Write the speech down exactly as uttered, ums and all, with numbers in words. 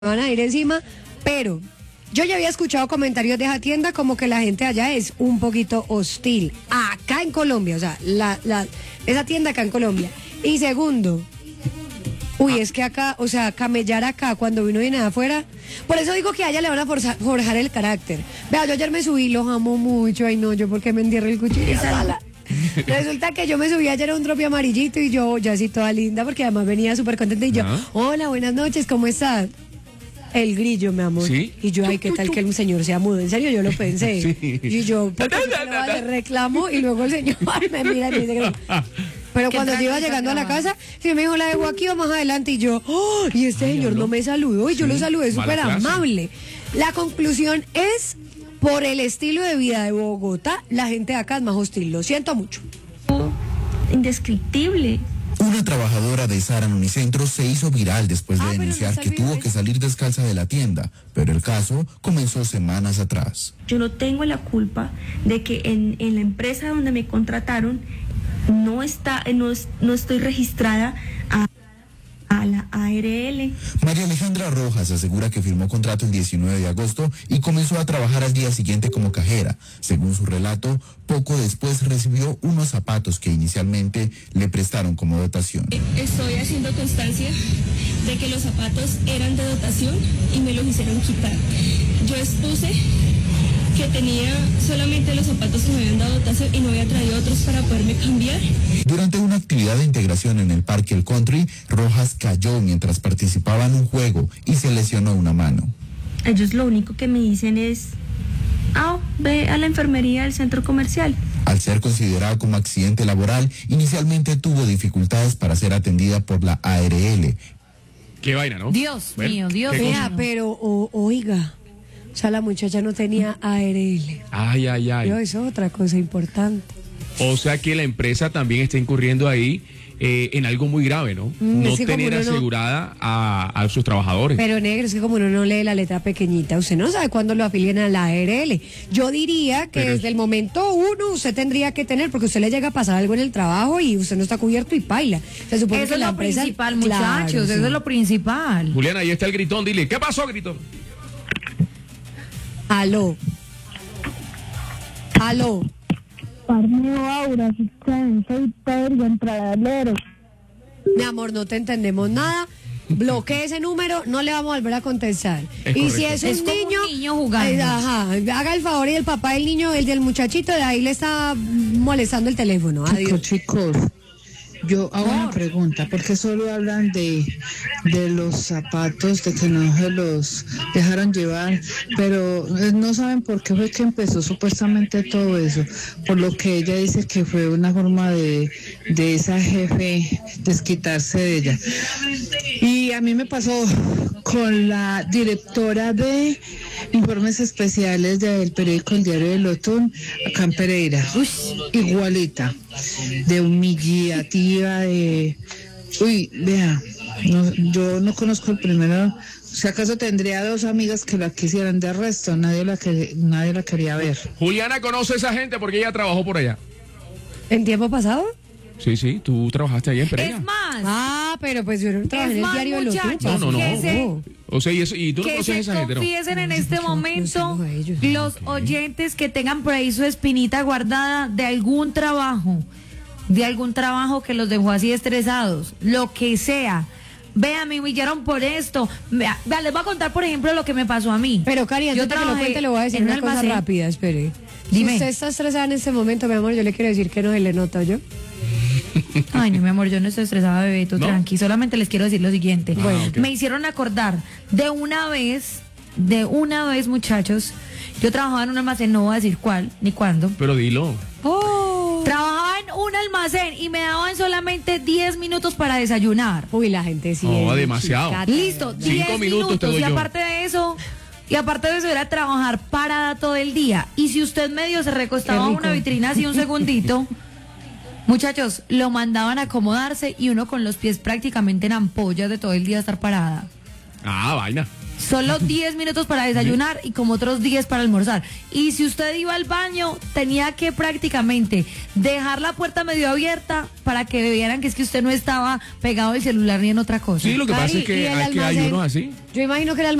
van a ir encima, pero yo ya había escuchado comentarios de esa tienda como que la gente allá es un poquito hostil. Acá en Colombia, o sea, la, la, esa tienda acá en Colombia. Y segundo, uy, es que acá, o sea, camellar acá cuando uno viene de afuera. Por eso digo que a ella le van a forza, forjar el carácter. Vea, yo ayer me subí, los amo mucho. Ay, no, yo porque me entierro el cuchillo. Resulta que yo me subí ayer a un tropi amarillito y yo, ya así toda linda, porque además venía súper contenta y yo, ¿ah? Hola, buenas noches, ¿cómo estás? El grillo, mi amor. ¿Sí? Y yo, ay, ¿qué tal que el señor sea mudo? En serio, yo lo pensé. Sí. Y yo, porque yo le voy a hacer reclamo y luego el señor me mira y me dice, pero cuando yo iba llegando a la casa, sí me dijo, la dejo aquí o más adelante. Y yo, oh, y este ay, señor no. no me saludó. Y yo sí, lo saludé súper amable. La conclusión es, por el estilo de vida de Bogotá, la gente de acá es más hostil. Lo siento mucho. Indescriptible. Una trabajadora de Zara en Unicentro se hizo viral después de ah, denunciar no que tuvo que salir descalza de la tienda, pero el caso comenzó semanas atrás. Yo no tengo la culpa de que en, en la empresa donde me contrataron no está, no, no estoy registrada a, a la A R L. María Alejandra Rojas asegura que firmó contrato el diecinueve de agosto y comenzó a trabajar al día siguiente como cajera. Según su relato, poco después recibió unos zapatos que inicialmente le prestaron como dotación. Estoy haciendo constancia de que los zapatos eran de dotación y me los hicieron quitar. Yo expuse que tenía solamente los zapatos que me habían dado dotación y no había traído otros para poderme cambiar. Durante una actividad de integración en el Parque El Country, Rojas cayó mientras participaba en un juego y se lesionó una mano. Ellos lo único que me dicen es, ah, ve a la enfermería del centro comercial. Al ser considerada como accidente laboral, inicialmente tuvo dificultades para ser atendida por la A R L. Qué vaina, ¿no? Dios bueno, mío, Dios mío. Pero, o, oiga, o sea, la muchacha no tenía A R L. Ay, ay, ay. Yo, eso es otra cosa importante. O sea que la empresa también está incurriendo ahí eh, en algo muy grave, ¿no? Mm, no tener asegurada no... a, a sus trabajadores. Pero negro, es que como uno no lee la letra pequeñita, usted no sabe cuándo lo afilian a la A R L. Yo diría que Pero desde es... el momento uno usted tendría que tener, porque usted le llega a pasar algo en el trabajo y usted no está cubierto y paila. Se supone eso que es la lo empresa... principal, muchachos, claro, sí. Eso es lo principal. Juliana, ahí está el gritón, dile, ¿qué pasó, gritón? Aló. Aló. Parneo Aura, soy Pedro Entradalero. Mi amor, no te entendemos nada. Bloquee ese número, no le vamos a volver a contestar. Es y correcto. si es un es niño, un niño jugando. Eh, ajá, haga el favor y el papá del niño, el del muchachito, de ahí le está molestando el teléfono. Adiós. Chicos, chicos. Yo hago una pregunta, ¿por qué solo hablan de, de los zapatos, de que no se los dejaron llevar, pero no saben por qué fue que empezó supuestamente todo eso? Por lo que ella dice que fue una forma de, de esa jefe desquitarse de ella. Y a mí me pasó con la directora de informes especiales del periódico El Diario del Otón, acá en Pereira. Uy, igualita, de humillativa, de... Uy, vea, no, yo no conozco el primero. Si acaso tendría dos amigas que la quisieran, de resto nadie la, que, nadie la quería ver. Juliana conoce a esa gente porque ella trabajó por allá. ¿En tiempo pasado? Sí, sí, tú trabajaste allá en Pereira. Es más. Ah, pero pues yo no trabajé en el Diario de los Otón. No, no, no. Que se, o sea, y, eso, y tú no que conoces a esa gente, ¿no? confiesen en este momento no ellos, los okay. oyentes que tengan por ahí su espinita guardada de algún trabajo, de algún trabajo que los dejó así estresados, lo que sea. Vean, me humillaron por esto. Vea, vea, les voy a contar, por ejemplo, lo que me pasó a mí. Pero, Cari, antes de que lo cuente, le voy a decir una cosa rápida, espere. Dime. Si usted está estresada en este momento, mi amor, yo le quiero decir que no se le nota, ¿yo? Ay, no, mi amor, yo no estoy estresada, bebé, tú ¿no? Tranqui. Solamente les quiero decir lo siguiente. Ah, bueno, okay. Me hicieron acordar de una vez, de una vez, muchachos. Yo trabajaba en un almacén, no voy a decir cuál, ni cuándo. Pero dilo. Oh. Trabajaba en un almacén y me daban solamente diez minutos para desayunar. Uy, la gente sí. Oh, demasiado. Chica, listo, diez minutos. minutos te doy y yo. aparte de eso, y aparte de eso era trabajar parada todo el día. Y si usted medio se recostaba a una vitrina así un segundito, muchachos, lo mandaban a acomodarse y uno con los pies prácticamente en ampollas de todo el día estar parada. Ah, vaina. Solo diez minutos para desayunar y como otros diez para almorzar. Y si usted iba al baño, tenía que prácticamente dejar la puerta medio abierta para que vieran que es que usted no estaba pegado al celular ni en otra cosa. Sí, lo que pasa es que, y el hay, que hay almacén. unos así. Yo imagino que el